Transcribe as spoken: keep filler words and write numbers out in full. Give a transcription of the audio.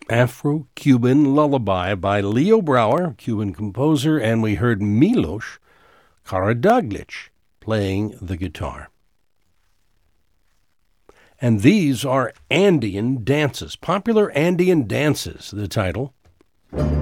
Afro-Cuban Lullaby by Leo Brouwer, Cuban composer, and we heard Milos Karadzic playing the guitar. And these are Andean dances, popular Andean dances, the title.